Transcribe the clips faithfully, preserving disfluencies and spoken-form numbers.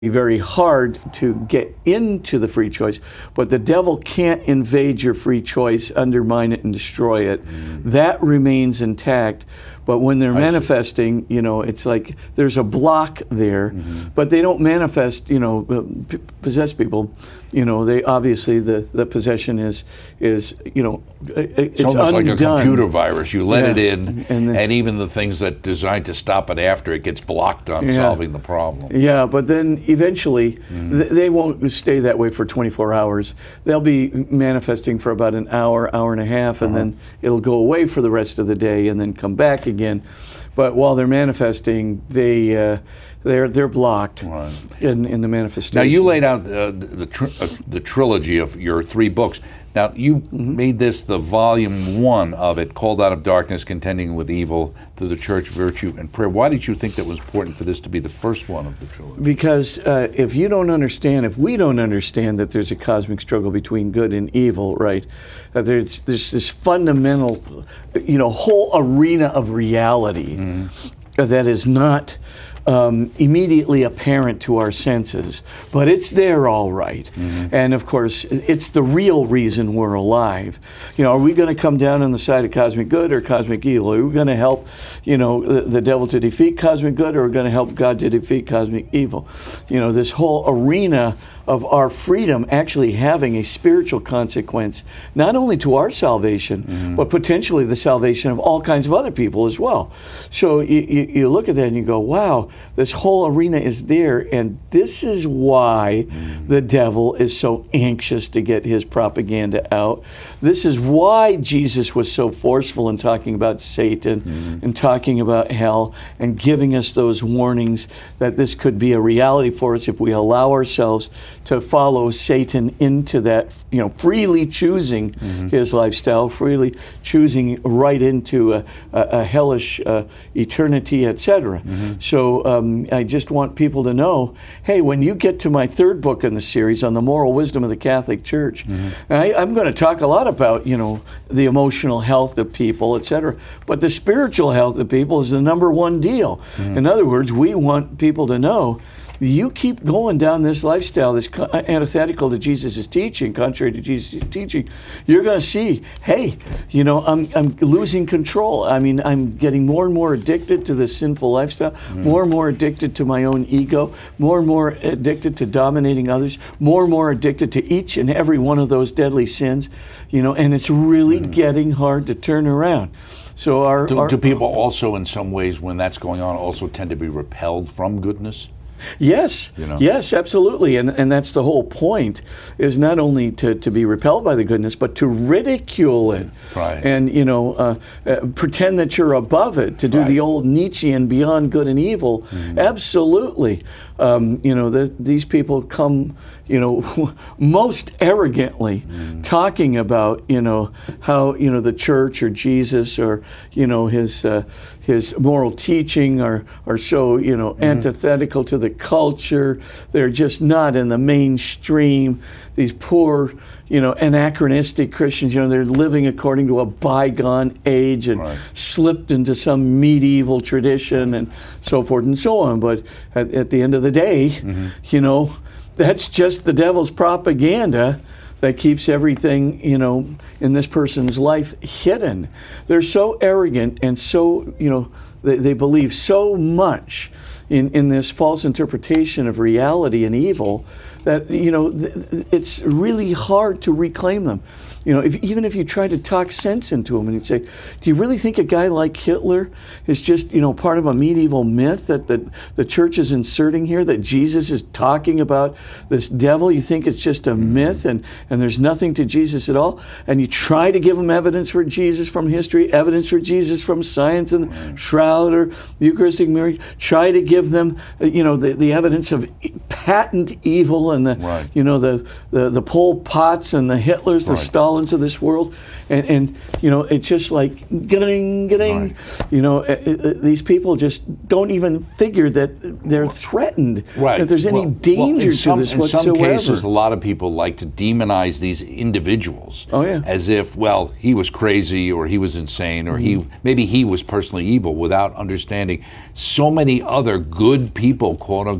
very hard to get into the free choice, but the devil can't invade your free choice, undermine it, and destroy it. Mm. That remains intact. But when they're I manifesting, see. you know, it's like there's a block there, mm-hmm. but they don't manifest, you know, p- possess people. You know, they obviously, the, the possession is, is you know, it, it's, it's almost undone. like a computer virus. You let yeah. it in, and, then, and even the things that are designed to stop it after, it gets blocked on yeah. solving the problem. Yeah, but then eventually, mm. th- they won't stay that way for twenty-four hours. They'll be manifesting for about an hour, hour and a half, and uh-huh. then it'll go away for the rest of the day and then come back again. But while they're manifesting, they uh, they're they're blocked right. in in the manifestation. Now you laid out uh, the tr- uh, the trilogy of your three books. Now you mm-hmm. made this the volume one of it, Called Out of Darkness, Contending with Evil Through the Church, Virtue, and Prayer. Why did you think that was important for this to be the first one of the trilogy? Because uh, if you don't understand, if we don't understand that there's a cosmic struggle between good and evil, right? Uh, there's there's this fundamental, you know, whole arena of reality mm-hmm. that is not Um, immediately apparent to our senses, but it's there all right. Mm-hmm. And of course, it's the real reason we're alive. You know, are we going to come down on the side of cosmic good or cosmic evil? Are we going to help, you know, the, the devil to defeat cosmic good, or are we going to help God to defeat cosmic evil? You know, this whole arena of our freedom actually having a spiritual consequence, not only to our salvation, mm-hmm. but potentially the salvation of all kinds of other people as well. So you, you, you look at that and you go, wow, this whole arena is there, and this is why mm-hmm. the devil is so anxious to get his propaganda out. This is why Jesus was so forceful in talking about Satan mm-hmm. and talking about hell and giving us those warnings that this could be a reality for us if we allow ourselves to follow Satan into that, you know, freely choosing mm-hmm. his lifestyle, freely choosing right into a, a, a hellish uh, eternity, et cetera. Mm-hmm. So um, I just want people to know, hey, when you get to my third book in the series on the moral wisdom of the Catholic Church, mm-hmm. I, I'm going to talk a lot about, you know, the emotional health of people, et cetera. But the spiritual health of people is the number one deal. Mm-hmm. In other words, we want people to know, you keep going down this lifestyle that's antithetical to Jesus' teaching, contrary to Jesus' teaching, you're going to see, hey, you know, I'm I'm losing control. I mean, I'm getting more and more addicted to this sinful lifestyle, mm. more and more addicted to my own ego, more and more addicted to dominating others, more and more addicted to each and every one of those deadly sins, you know, and it's really mm. getting hard to turn around. So our do, our, do people also, in some ways, when that's going on, also tend to be repelled from goodness? Yes, you know? yes, absolutely, and and that's the whole point, is not only to, to be repelled by the goodness, but to ridicule it, right. and you know, uh, uh, pretend that you're above it, to do right. the old Nietzschean beyond good and evil. Mm-hmm. Absolutely, um, you know, the, these people come, you know, most arrogantly mm-hmm. talking about, you know, how, you know, the church or Jesus or, you know, his uh, his moral teaching are are so, you know, mm-hmm. antithetical to the culture. They're just not in the mainstream. These poor, you know, anachronistic Christians, you know, they're living according to a bygone age and right. slipped into some medieval tradition and so forth and so on. But at, at the end of the day, mm-hmm. you know, that's just the devil's propaganda that keeps everything, you know, in this person's life hidden. They're so arrogant and so, you know, they, they believe so much in, in this false interpretation of reality and evil that, you know, th- it's really hard to reclaim them. You know, if, even if you try to talk sense into them and you say, do you really think a guy like Hitler is just, you know, part of a medieval myth that the, the church is inserting here, that Jesus is talking about this devil? You think it's just a myth and, and there's nothing to Jesus at all? And you try to give them evidence for Jesus from history, evidence for Jesus from science and shroud or Eucharistic miracle. Try to give them, you know, the, the evidence of patent evil and the, right. you know, the, the, the Pol Pots and the Hitlers, the right. Stalins of this world, and, and you know, it's just like getting, getting, right. you know, uh, uh, these people just don't even figure that they're threatened, right. that there's any well, danger well, some, to this in whatsoever. In some cases, a lot of people like to demonize these individuals oh, yeah. as if, well, he was crazy or he was insane or mm-hmm. he maybe he was personally evil, without understanding so many other good people, quote unquote,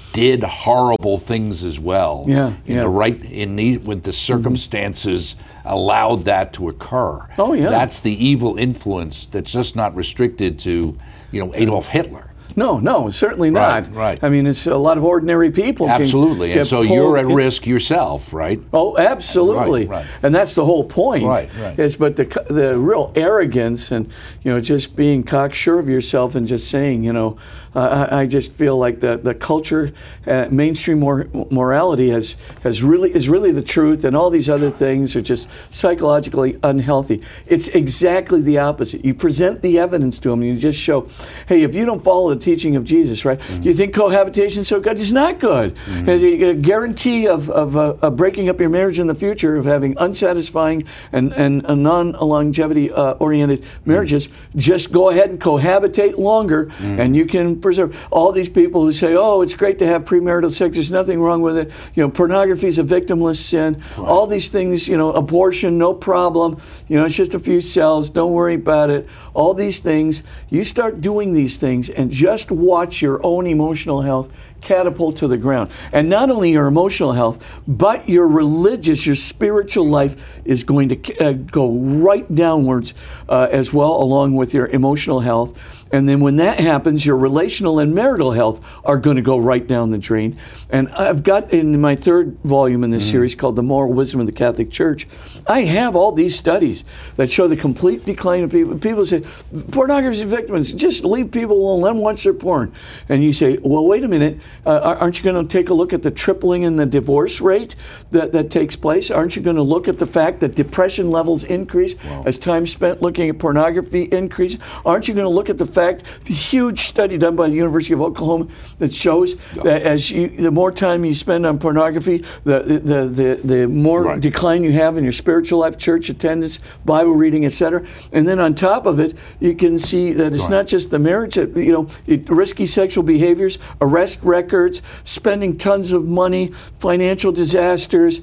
did horrible things as well. Yeah, in yeah. the right in the when the circumstances allowed that to occur. Oh, yeah. That's the evil influence that's just not restricted to, you know, Adolf Hitler. No, no, certainly not. Right, right. I mean, it's a lot of ordinary people. can Absolutely, and get so pulled you're at in- risk yourself, right? Oh, absolutely. Right, right. And that's the whole point. Right, right. Is but the the real arrogance and, you know, just being cocksure of yourself and just saying, you know, uh, I, I just feel like the the culture, uh, mainstream mor- morality has has really is really the truth, and all these other things are just psychologically unhealthy. It's exactly the opposite. You present the evidence to them, and you just show, hey, if you don't follow the teaching of Jesus, right? Mm-hmm. You think cohabitation is so good? It's not good. Mm-hmm. A guarantee of of, uh, of breaking up your marriage in the future, of having unsatisfying and and, and non-longevity uh, oriented marriages. Mm-hmm. Just go ahead and cohabitate longer, mm-hmm. and you can preserve. All these people who say, "Oh, it's great to have premarital sex. There's nothing wrong with it." You know, pornography is a victimless sin. Right. All these things. You know, abortion, no problem. You know, it's just a few cells. Don't worry about it. All these things. You start doing these things, and just watch your own emotional health catapult to the ground. And not only your emotional health, but your religious, your spiritual life is going to uh, go right downwards uh, as well, along with your emotional health. And then when that happens, your relational and marital health are going to go right down the drain. And I've got in my third volume in this mm-hmm. series called The Moral Wisdom of the Catholic Church, I have all these studies that show the complete decline of people. People say, pornography victims, just leave people alone, let them watch their porn. And you say, well, wait a minute, uh, aren't you going to take a look at the tripling in the divorce rate that, that takes place? Aren't you going to look at the fact that depression levels increase wow. as time spent looking at pornography increase? Aren't you going to look at the fact, the huge study done by the University of Oklahoma that shows yeah. that as you, the more time you spend on pornography, the the the, the more right. decline you have in your spiritual life, church attendance, Bible reading, et cetera. And then on top of it, you can see that it's right. not just the marriage, that, you know, it, risky sexual behaviors, arrest records, spending tons of money, financial disasters,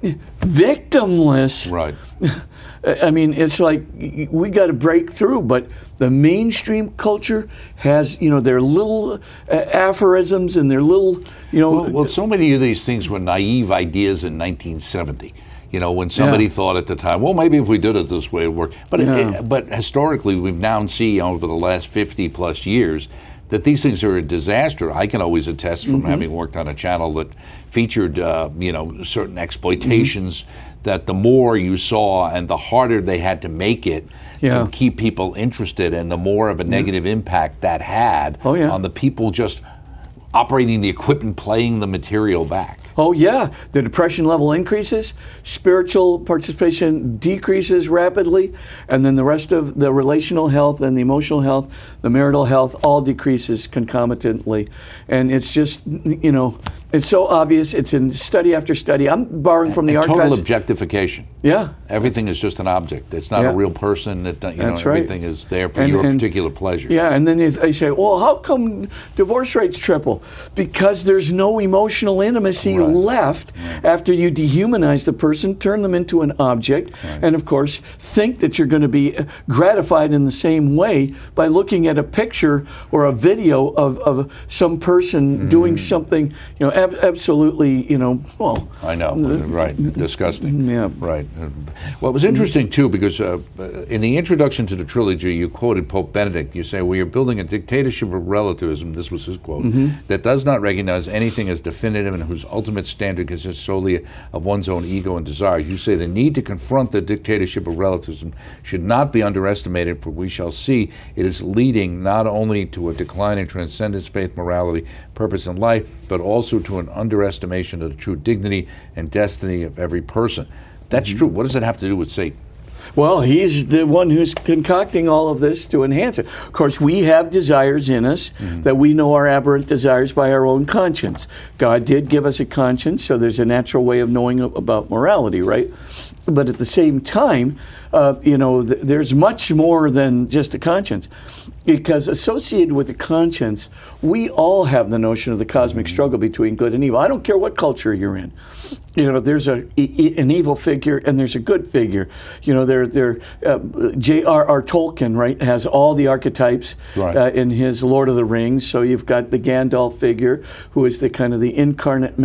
victimless. Right. I mean, it's like we got to break through, but the mainstream culture has, you know, their little uh, aphorisms and their little, you know. Well, well, so many of these things were naive ideas in nineteen seventy. You know, when somebody yeah. thought at the time, well, maybe if we did it this way, it would work. But yeah. it, but historically, we've now seen over the last fifty plus years that these things are a disaster. I can always attest from mm-hmm. having worked on a channel that featured, uh, you know, certain exploitations, mm-hmm. that the more you saw and the harder they had to make it yeah. to keep people interested, and the more of a negative yeah. impact that had oh, yeah. on the people just operating the equipment, playing the material back. Oh, yeah. The depression level increases, spiritual participation decreases rapidly, and then the rest of the relational health and the emotional health, the marital health, all decreases concomitantly. And it's just, you know, it's so obvious. It's in study after study. I'm borrowing from the and archives. Total objectification. Yeah. Everything is just an object. It's not yeah. a real person. That you That's know, right. everything is there for and, your and, particular pleasure. Yeah, and then they say, well, how come divorce rates triple? Because there's no emotional intimacy right. left right. after you dehumanize the person, turn them into an object, right. and of course, think that you're going to be gratified in the same way by looking at a picture or a video of, of some person mm. doing something, you know, ab- absolutely, you know, well. I know, uh, right, disgusting. Yeah. Right. Well, it was interesting, too, because uh, in the introduction to the trilogy, you quoted Pope Benedict. You say, we are building a dictatorship of relativism, this was his quote, mm-hmm. that does not recognize anything as definitive and whose ultimate standard consists solely of one's own ego and desires. You say the need to confront the dictatorship of relativism should not be underestimated, for we shall see it is leading not only to a decline in transcendence, faith, morality, purpose in life, but also to an underestimation of the true dignity and destiny of every person. That's mm-hmm. true. What does it have to do with Satan? Well, he's the one who's concocting all of this to enhance it. Of course, we have desires in us mm-hmm. that we know are aberrant desires by our own conscience. God did give us a conscience, so there's a natural way of knowing about morality, right? But at the same time, uh, you know, th- there's much more than just a conscience. Because associated with the conscience, we all have the notion of the cosmic struggle between good and evil. I don't care what culture you're in. You know, there's a e- an evil figure and there's a good figure. You know, there there uh, J R R. Tolkien, right, has all the archetypes Right. uh, in his Lord of the Rings. So you've got the Gandalf figure, who is the kind of the incarnate